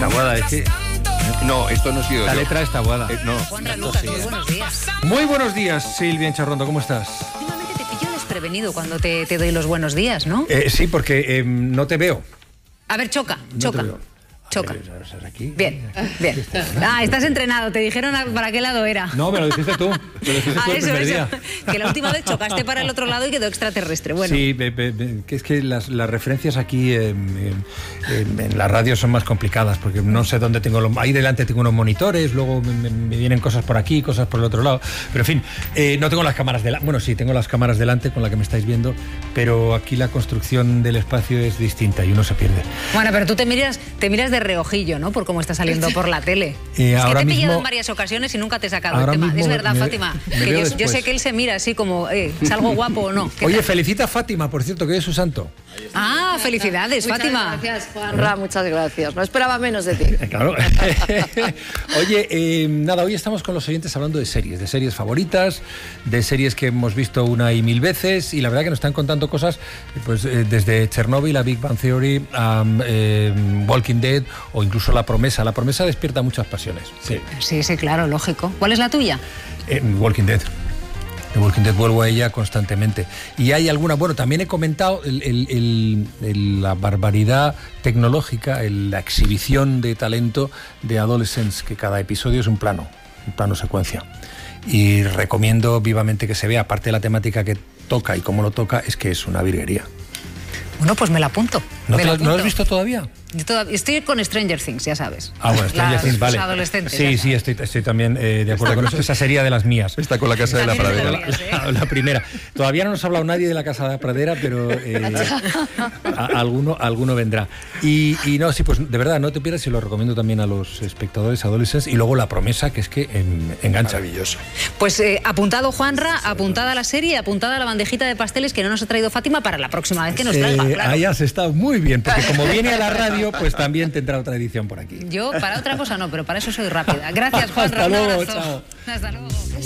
Está guada, es que... No, esto no ha sido La yo. letra está guada. No. Juanra Lucas, muy buenos días. Muy buenos días, Silvia Encharrondo, ¿cómo estás? Últimamente te pillo desprevenido cuando te doy los buenos días, ¿no? Sí, porque no te veo. A ver, choca. No te veo. Choca. A ver, aquí. Bien, bien. Estás entrenado. Te dijeron para qué lado era. No, me lo dijiste tú. Me lo dijiste tú el primer día. Que la última vez chocaste para el otro lado y quedó extraterrestre. Bueno. Sí, que es que las referencias aquí en la radio son más complicadas, porque no sé dónde tengo ahí delante tengo unos monitores, luego me vienen cosas por aquí, cosas por el otro lado. Pero en fin, no tengo las cámaras delante. Bueno, sí, tengo las cámaras delante con la que me estáis viendo, pero aquí la construcción del espacio es distinta y uno se pierde. Bueno, pero tú te miras de reojillo, ¿no? Por cómo está saliendo por la tele. Es ahora que te he pillado mismo, en varias ocasiones y nunca te he sacado ahora el tema. mismo Es verdad, me Fátima. veo Yo sé que él se mira así como, ¿salgo guapo o no? Oye, tal? felicita a Fátima, por cierto, que hoy es su santo. Ah, felicidades, Muchas Fátima. Gracias, Juanra, muchas gracias. No esperaba menos de ti. Claro. Oye, nada, hoy estamos con los oyentes hablando de series favoritas, de series que hemos visto una y mil veces, y la verdad que nos están contando cosas, pues desde Chernobyl a Big Bang Theory, a Walking Dead o incluso La Promesa. La Promesa despierta muchas pasiones. Sí, claro, lógico. ¿Cuál es la tuya? Walking Dead. De Walking Dead vuelvo a ella constantemente. Y hay alguna, bueno, también he comentado la barbaridad tecnológica, la exhibición de talento de Adolescence, que cada episodio es un plano secuencia. Y recomiendo vivamente que se vea, aparte de la temática que toca y cómo lo toca, es que es una virguería. Bueno, pues me la apunto. ¿No lo has visto todavía? Estoy con Stranger Things, ya sabes. Ah, bueno, Stranger Things, vale. Los adolescentes. Sí, estoy también de acuerdo con eso. Esa sería de las mías. Está con La Casa de la Pradera. La primera. Todavía no nos ha hablado nadie de La Casa de la Pradera, pero alguno vendrá. Y no, sí, pues de verdad, no te pierdas, y lo recomiendo también a los espectadores adolescentes. Y luego La Promesa, que es que engancha. Maravilloso. Pues apuntado Juanra, apuntada la serie, apuntada la bandejita de pasteles que no nos ha traído Fátima para la próxima vez que nos traiga, claro. Ahí has estado muy bien, porque como viene a la radio, pues también tendrá otra edición por aquí. Yo para otra cosa no, pero para eso soy rápida. Gracias, Juanra. Hasta Un luego, abrazo. chao. Hasta luego.